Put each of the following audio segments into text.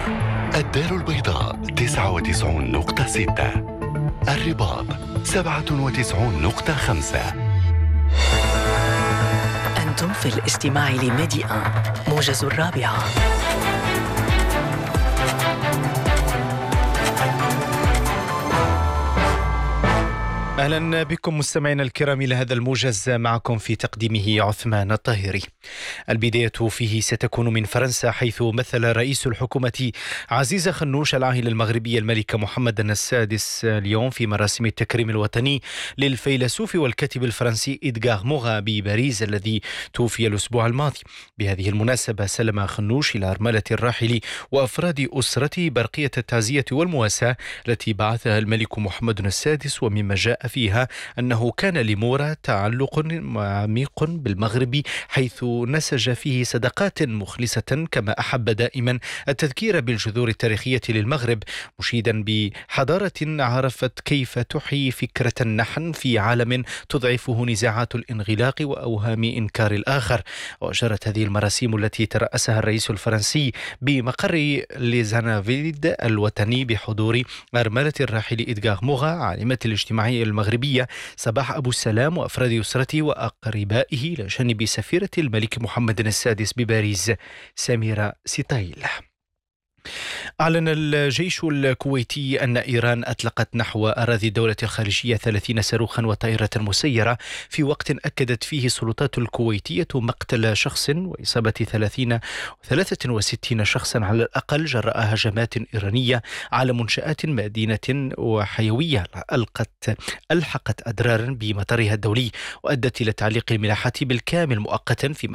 الدار البيضاء 99.6، الرباط 97.5. أنتم في الاستماع لميديا موجز الرابعة. أهلا بكم مستمعينا الكرام إلى هذا الموجز، معكم في تقديمه عثمان الطاهري. البداية فيه ستكون من فرنسا، حيث مثل رئيس الحكومة عزيزة خنوش العاهل المغربي الملك محمد السادس اليوم في مراسم التكريم الوطني للفيلسوف والكاتب الفرنسي إدغار موغا بباريس الذي توفي الأسبوع الماضي. بهذه المناسبة سلم خنوش إلى أرملة الراحل وأفراد أسرته برقية التعزية والمواساة التي بعثها الملك محمد السادس، ومما جاء فيها أنه كان لمورا تعلق عميق بالمغرب، حيث نسج فيه صداقات مخلصة، كما أحب دائما التذكير بالجذور التاريخية للمغرب، مشيدا بحضارة عرفت كيف تحيي فكرة النحن في عالم تضعفه نزاعات الانغلاق وأوهام إنكار الآخر. وجرت هذه المراسيم التي ترأسها الرئيس الفرنسي بمقر ليزانافيد الوطني بحضور أرملة الراحل إدغار موغا، عالمة الاجتماعية المغربية صباح أبو السلام وأفراد أسرته وأقربائه، إلى جانب سفيرة الملك محمد السادس بباريس سميرة سيتايل. أعلن الجيش الكويتي أن إيران أطلقت نحو أراضي الدولة الخارجية 30 صاروخا وطائرة مسيرة، في وقت أكدت فيه السلطات الكويتية مقتل شخص وإصابة 63 شخصا على الأقل جراء هجمات إيرانية على منشآت مدينة وحيوية ألحقت أضرارا بمطارها الدولي، وأدت إلى تعليق الملاحات بالكامل مؤقتا، فيما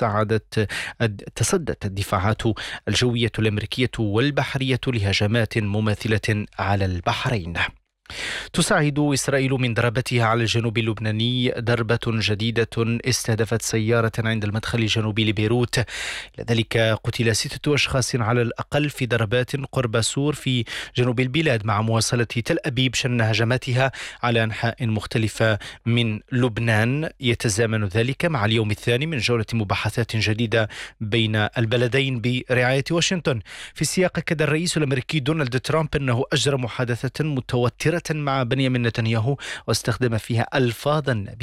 تصدت الدفاعات الجوية الأمريكية والبحرية لهجمات مماثلة على البحرين. تساعد إسرائيل من ضربتها على الجنوب اللبناني ضربة جديدة استهدفت سيارة عند المدخل الجنوبي لبيروت. لذلك قتل 6 أشخاص على الأقل في ضربات قرب سور في جنوب البلاد، مع مواصلة تل أبيب شن هجماتها على أنحاء مختلفة من لبنان. يتزامن ذلك مع اليوم الثاني من جولة مباحثات جديدة بين البلدين برعاية واشنطن. في السياق أكد الرئيس الأمريكي دونالد ترامب أنه أجرى محادثة متوترة مع بنيامين نتنياهو واستخدم فيها ألفاظا